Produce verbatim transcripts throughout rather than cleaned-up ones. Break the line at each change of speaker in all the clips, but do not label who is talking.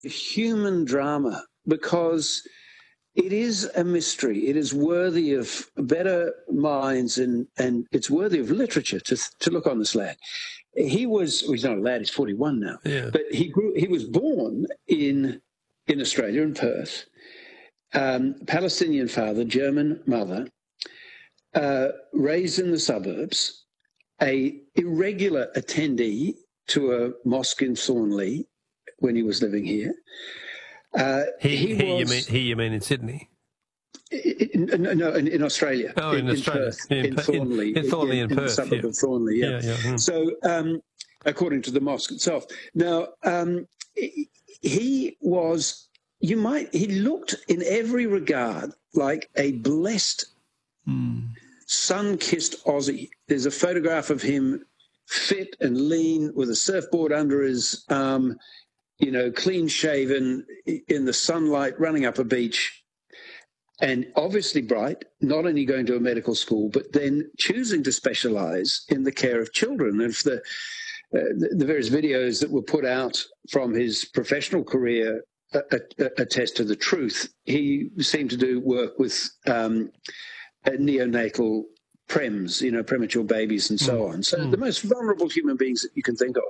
human drama because it is a mystery. It is worthy of better minds, and, and it's worthy of literature to to look on this lad. He was, well, he's not a lad, he's forty-one now,
yeah.
but he grew. He was born in in Australia, in Perth, um, Palestinian father, German mother, uh, raised in the suburbs, a irregular attendee to a mosque in Thornley when he was living here. Uh,
he,
he
he,
was,
you mean, he, you mean in Sydney?
In, no, in, in Australia.
Oh, in,
in
Australia.
Perth,
in,
in Thornley.
In, in Thornley in,
in,
in
the
Perth,
suburb
yeah.
of Thornley, yeah.
yeah, yeah. Mm.
So, um, according to the mosque itself. Now, um, he was, you might, he looked in every regard like a blessed,
mm.
sun-kissed Aussie. There's a photograph of him fit and lean with a surfboard under his arm, you know, clean-shaven, in the sunlight, running up a beach, and obviously bright, not only going to a medical school, but then choosing to specialise in the care of children. And if the, uh, the, the various videos that were put out from his professional career uh, uh, attest to the truth, he seemed to do work with um, uh, neonatal prems, you know, premature babies and so
mm.
on. So
mm.
the most vulnerable human beings that you can think of.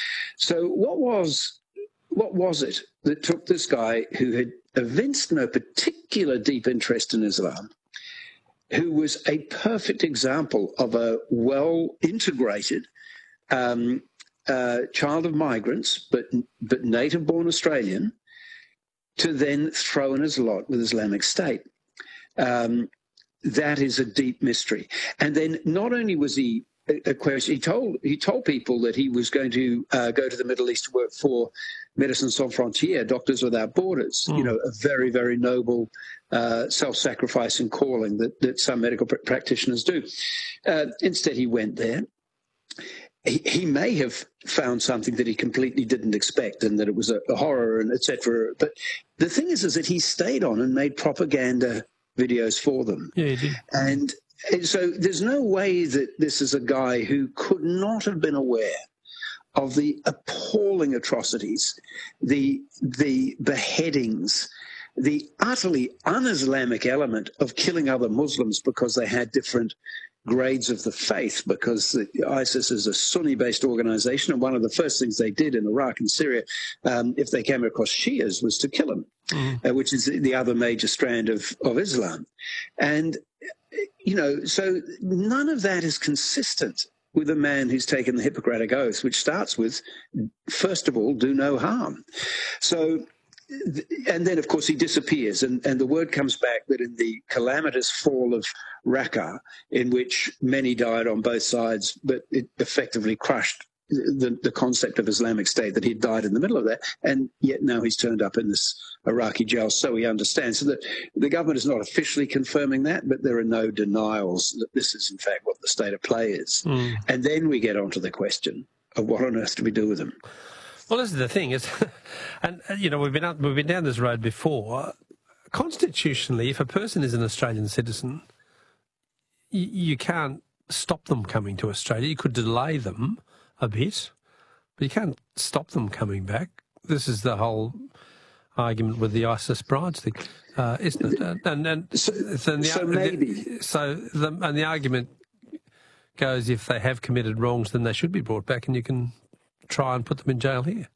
So what was... What was it that took this guy who had evinced no particular deep interest in Islam, who was a perfect example of a well-integrated um, uh, child of migrants, but but native-born Australian, to then throw in his lot with Islamic State? Um, that is a deep mystery. And then not only was he a question, he told he told people that he was going to uh, go to the Middle East to work for Médecins Sans Frontières, Doctors Without Borders. Mm. You know, a very, very noble, uh, self-sacrificing calling that that some medical pr- practitioners do. Uh, instead, he went there. He, he may have found something that he completely didn't expect, and that it was a, a horror, and et cetera. But the thing is, is that he stayed on and made propaganda videos for them.
Yeah, he did.
And so there's no way that this is a guy who could not have been aware of the appalling atrocities, the the beheadings, the utterly un-Islamic element of killing other Muslims because they had different grades of the faith, because ISIS is a Sunni-based organization, and one of the first things they did in Iraq and Syria, um, if they came across Shias, was to kill them, mm. uh, which is the other major strand of, of Islam. And, you know, so none of that is consistent with a man who's taken the Hippocratic Oath, which starts with, first of all, do no harm. So, and then, of course, he disappears, and, and the word comes back that in the calamitous fall of Raqqa, in which many died on both sides, but it effectively crushed the, the concept of Islamic State, that he'd died in the middle of that, and yet now he's turned up in this Iraqi jail, so he understands. So that the government is not officially confirming that, but there are no denials that this is, in fact, what the state of play is. Mm. And then we get on to the question of what on earth do we do with him?
Well, this is the thing, is, and you know, we've been out, we've been down this road before. Constitutionally, if a person is an Australian citizen, you, you can't stop them coming to Australia. You could delay them a bit, but you can't stop them coming back. This is the whole argument with the ISIS brides thing, uh, isn't it? And, and
so,
so, the,
so maybe.
The, so the, and the argument goes, if they have committed wrongs, then they should be brought back, and you can try and put them in jail here.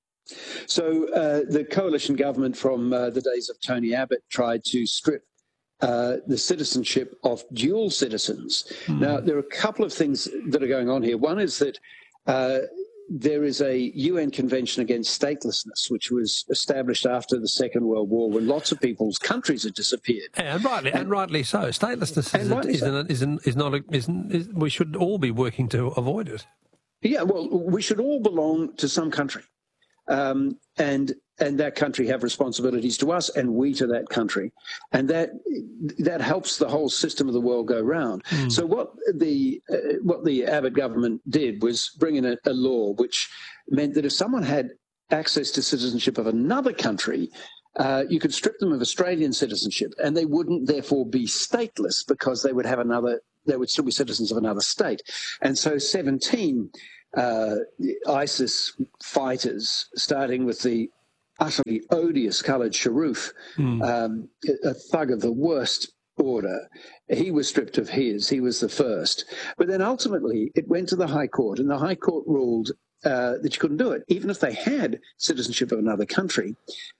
So uh, the coalition government from uh, the days of Tony Abbott tried to strip uh, the citizenship of dual citizens. Mm. Now, there are a couple of things that are going on here. One is that uh, there is a U N Convention Against Statelessness, which was established after the Second World War, when lots of people's countries had disappeared.
And rightly, and, and rightly so. Statelessness is,
rightly
is,
so.
Is, is not. A, is, is, we should all be working to avoid it.
Yeah, well, we should all belong to some country, um, and and that country have responsibilities to us, and we to that country, and that that helps the whole system of the world go round. Mm. So what the uh, what the Abbott government did was bring in a, a law which meant that if someone had access to citizenship of another country, uh, you could strip them of Australian citizenship, and they wouldn't therefore be stateless, because they would have another. They would still be citizens of another state. And so seventeen uh, ISIS fighters, starting with the utterly odious Khalid Sharoof, mm. um, a thug of the worst order. He was stripped of his. He was the first. But then ultimately it went to the High Court, and the High Court ruled uh, that you couldn't do it, even if they had citizenship of another country.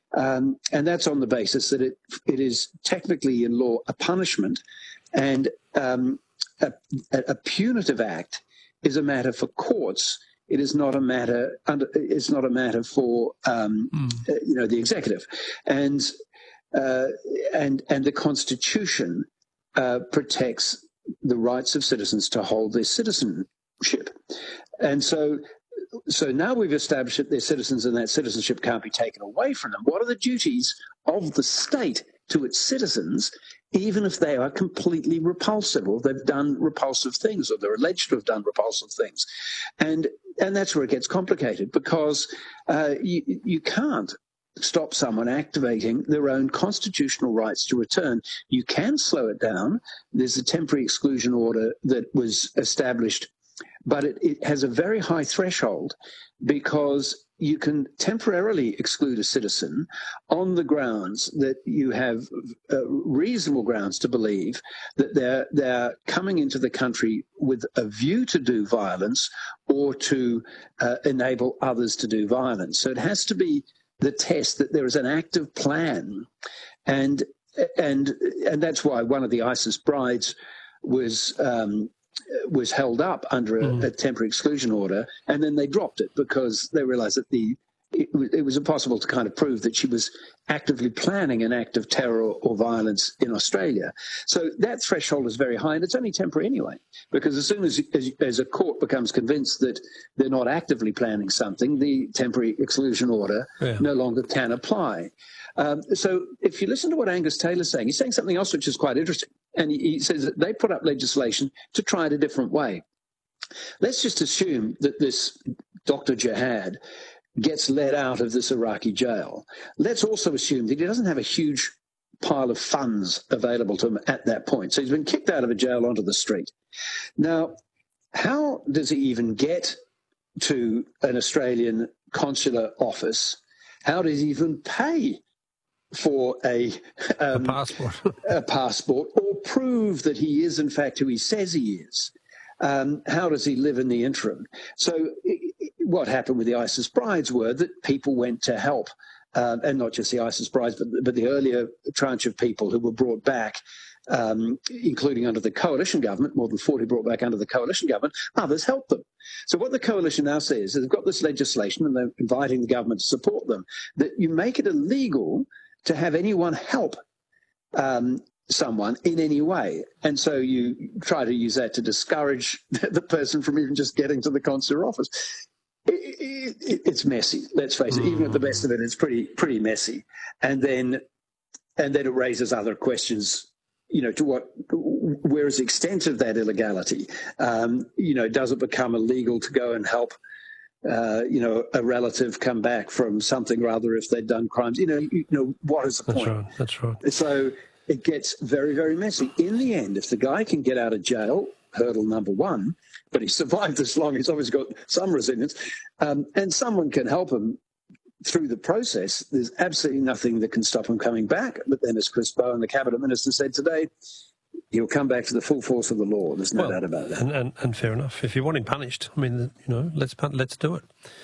Um, and that's on the basis that it it is technically in law a punishment, and um, a, a punitive act is a matter for courts. It is not a matter. Under, it's not a matter for um, mm. uh, you know the executive, and uh, and and the Constitution uh, protects the rights of citizens to hold their citizenship, and so. So now we've established that they're citizens and that citizenship can't be taken away from them. What are the duties of the state to its citizens, even if they are completely repulsive, or they've done repulsive things, or they're alleged to have done repulsive things? And and that's where it gets complicated, because uh, you, you can't stop someone activating their own constitutional rights to return. You can slow it down. There's a temporary exclusion order that was established, but it, it has a very high threshold, because you can temporarily exclude a citizen on the grounds that you have uh, reasonable grounds to believe that they're, they're coming into the country with a view to do violence or to uh, enable others to do violence. So it has to be the test that there is an active plan. And, and, and that's why one of the ISIS brides was... Um, was held up under a, mm. a temporary exclusion order, and then they dropped it because they realized that the it, it was impossible to kind of prove that she was actively planning an act of terror or, or violence in Australia. So that threshold is very high, and it's only temporary anyway, because as soon as, as, as a court becomes convinced that they're not actively planning something, the temporary exclusion order yeah. no longer can apply. Um, so if you listen to what Angus Taylor's saying, he's saying something else which is quite interesting. And he, he says that they put up legislation to try it a different way. Let's just assume that this Doctor Jihad gets let out of this Iraqi jail. Let's also assume that he doesn't have a huge pile of funds available to him at that point. So he's been kicked out of a jail onto the street. Now, how does he even get to an Australian consular office? How does he even pay for a, um,
a passport,
a passport, or prove that he is in fact who he says he is? Um, how does he live in the interim? So it, it, what happened with the ISIS brides were that people went to help, um, and not just the ISIS brides, but, but the earlier tranche of people who were brought back, um, including under the coalition government, more than forty brought back under the coalition government. Others helped them. So what the coalition now says is they've got this legislation, and they're inviting the government to support them, that you make it illegal to have anyone help um, someone in any way. And so you try to use that to discourage the person from even just getting to the consular office. It, it, it's messy, let's face it. Mm. Even at the best of it, it's pretty pretty messy. And then and then it raises other questions, you know, to what, where is the extent of that illegality? Um, you know, does it become illegal to go and help Uh, you know, a relative come back from something or other if they'd done crimes? You know, you know, what is the
That's
point?
Right. That's right.
So it gets very, very messy. In the end, if the guy can get out of jail, hurdle number one, but he survived this long, he's obviously got some resilience, um, and someone can help him through the process, there's absolutely nothing that can stop him coming back. But then, as Chris Bowen, the Cabinet Minister, said today, he'll come back to the full force of the law. There's no
well,
doubt about that.
And, and, and fair enough. If you want him punished, I mean, you know, let's let's do it.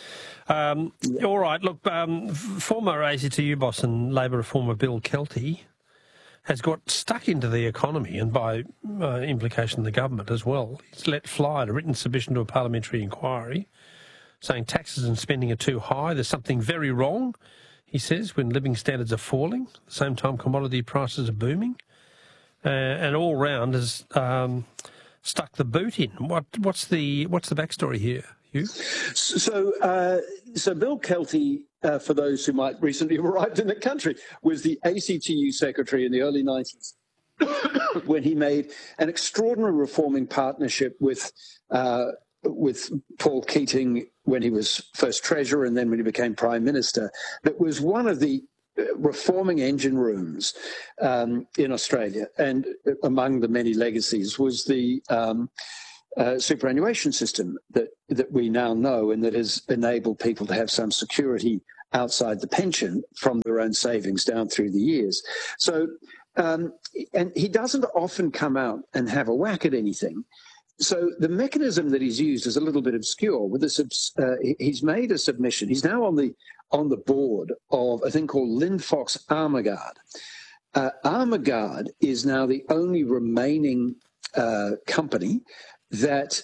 Um, yeah. All right. Look, um, former A C T U boss and Labor reformer Bill Kelty has got stuck into the economy, and by uh, implication the government as well. He's let fly a written submission to a parliamentary inquiry saying taxes and spending are too high. There's something very wrong, he says, when living standards are falling. At the same time, commodity prices are booming. Uh, and all round has um, stuck the boot in. What, what's the what's the backstory here, Hugh?
So, uh, so Bill Kelty, uh, for those who might recently have arrived in the country, was the A C T U secretary in the early nineties when he made an extraordinary reforming partnership with uh, with Paul Keating when he was first treasurer and then when he became prime minister. That was one of the reforming engine rooms um, in Australia, and among the many legacies was the um, uh, superannuation system that that we now know and that has enabled people to have some security outside the pension from their own savings down through the years. So, um, and he doesn't often come out and have a whack at anything. So the mechanism that he's used is a little bit obscure. With a, uh, he's made a submission. He's now on the on the board of a thing called Linfox Armaguard. Uh, Armaguard is now the only remaining uh, company that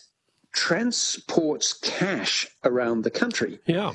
transports cash around the country.
Yeah.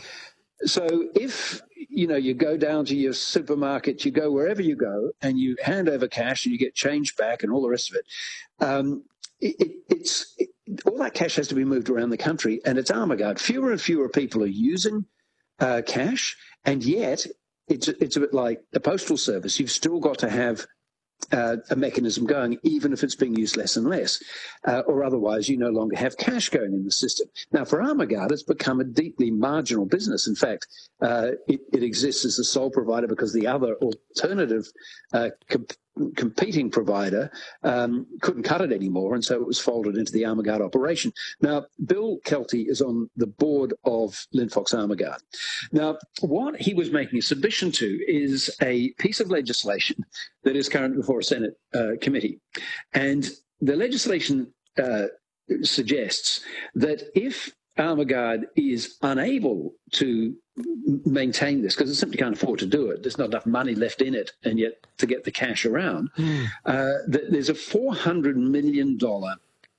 So if, you know, you go down to your supermarket, you go wherever you go, and you hand over cash and you get change back and all the rest of it, um, it, it it's it, all that cash has to be moved around the country, and it's Armaguard. Fewer and fewer people are using uh, cash, and yet it's it's a bit like the postal service. You've still got to have Uh, a mechanism going, even if it's being used less and less, uh, or otherwise you no longer have cash going in the system. Now, for Armaguard, it's become a deeply marginal business. In fact, uh, it, it exists as the sole provider because the other alternative uh, comp competing provider um, couldn't cut it anymore, and so it was folded into the Armaguard operation. Now, Bill Kelty is on the board of Linfox Armaguard. Now, what he was making a submission to is a piece of legislation that is currently before a Senate uh, committee. And the legislation uh, suggests that if Armaguard is unable to maintain this, because it simply can't afford to do it, there's not enough money left in it, and yet to get the cash around, mm. uh, that there's a four hundred million dollars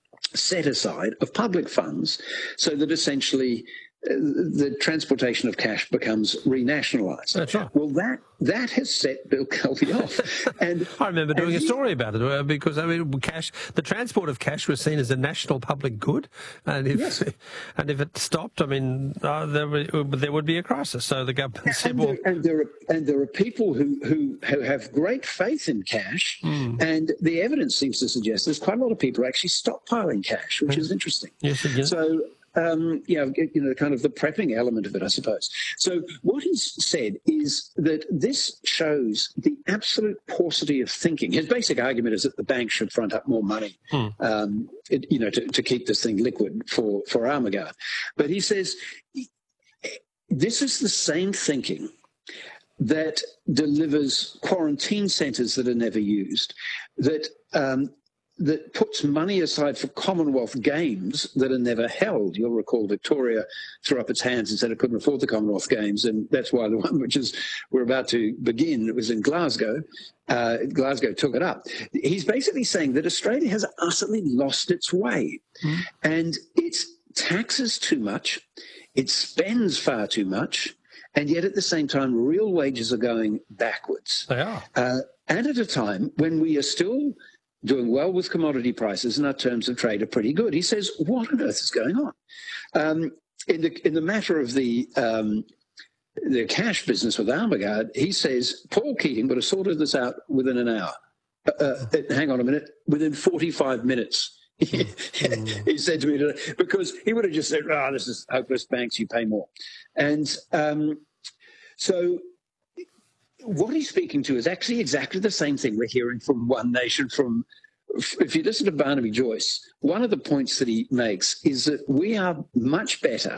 set aside of public funds so that essentially the transportation of cash becomes renationalised.
That's right.
Well, that that has set Bill Kelty off. And
I remember doing
he,
a story about it because I mean, cash, the transport of cash was seen as a national public good, and if yes. and if it stopped, I mean, uh, there would, there would be a crisis. So the government
and
said,
there,
well,
and there are and there are people who who, who have great faith in cash, mm. and the evidence seems to suggest there's quite a lot of people who actually stockpiling cash, which is interesting.
Yes, yes.
So. Um, yeah, you know, kind of the prepping element of it, I suppose. So what he's said is that this shows the absolute paucity of thinking. His basic argument is that the bank should front up more money, hmm. um, it, you know, to, to keep this thing liquid for, for Armaguard. But he says this is the same thinking that delivers quarantine centres that are never used, that um, that puts money aside for Commonwealth Games that are never held. You'll recall Victoria threw up its hands and said it couldn't afford the Commonwealth Games, and that's why the one which is we're about to begin, it was in Glasgow. Uh, Glasgow took it up. He's basically saying that Australia has utterly lost its way, mm. and it taxes too much, it spends far too much, and yet at the same time, real wages are going backwards.
They are.
Uh, and at a time when we are still doing well with commodity prices and our terms of trade are pretty good. He says, what on earth is going on? Um, in the in the matter of the um, the cash business with Armaguard, he says, Paul Keating would have sorted this out within an hour. Uh, uh, hang on a minute, within forty-five minutes. He said to me today, because he would have just said, oh, this is hopeless, banks, you pay more. And um, so what he's speaking to is actually exactly the same thing we're hearing from One Nation. From, if you listen to Barnaby Joyce, one of the points that he makes is that we are much better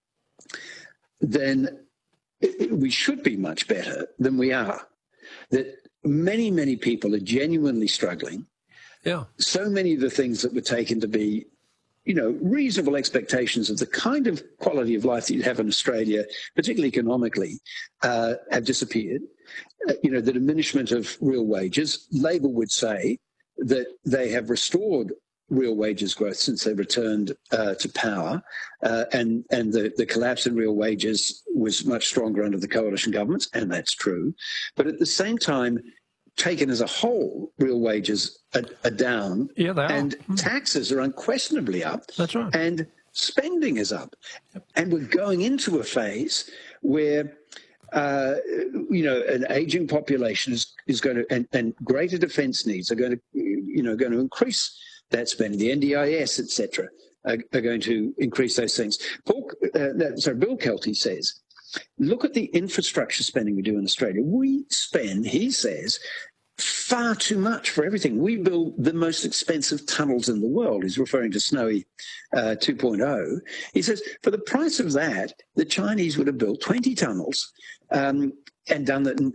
than, we should be much better than we are. That many, many people are genuinely struggling.
Yeah. So
many of the things that were taken to be, you know, reasonable expectations of the kind of quality of life that you have in Australia, particularly economically, uh, have disappeared. Uh, you know, the diminishment of real wages. Labor would say that they have restored real wages growth since they returned uh, to power, uh, and and the, the collapse in real wages was much stronger under the coalition governments, and that's true. But at the same time, taken as a whole, real wages are, are down,
yeah, they are.
And mm. taxes are unquestionably up.
That's right.
And spending is up. Yep. And we're going into a phase where, uh, you know, an aging population is, is going to, and, and greater defence needs are going to, you know, going to increase that spending. The N D I S, et cetera, are, are going to increase those things. Paul, uh, sorry, Bill Kelty says, look at the infrastructure spending we do in Australia. We spend, he says, far too much for everything. We build the most expensive tunnels in the world. He's referring to Snowy uh, two point oh. He says, for the price of that, the Chinese would have built twenty tunnels um, and done that in